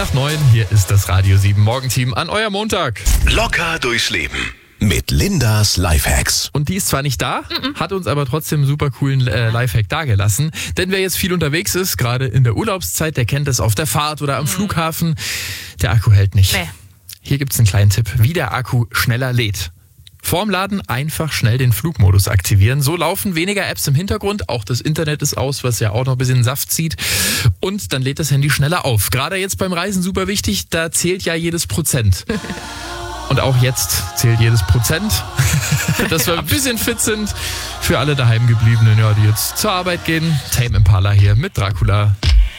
10:10. Hier ist das Radio 7 Morgenteam an euer Montag. Locker durchs Leben mit Lindas Lifehacks. Und die ist zwar nicht da, hat uns aber trotzdem einen super coolen Lifehack dagelassen. Denn wer jetzt viel unterwegs ist, gerade in der Urlaubszeit, der kennt das auf der Fahrt oder am Flughafen. Der Akku hält nicht. Nee. Hier gibt's einen kleinen Tipp, wie der Akku schneller lädt. Vorm Laden einfach schnell den Flugmodus aktivieren. So laufen weniger Apps im Hintergrund. Auch das Internet ist aus, was ja auch noch ein bisschen Saft zieht. Und dann lädt das Handy schneller auf. Gerade jetzt beim Reisen super wichtig, da zählt ja jedes Prozent. Und auch jetzt zählt jedes Prozent, dass wir ein bisschen fit sind. Für alle Daheimgebliebenen, ja, die jetzt zur Arbeit gehen. Tame Impala hier mit Dracula.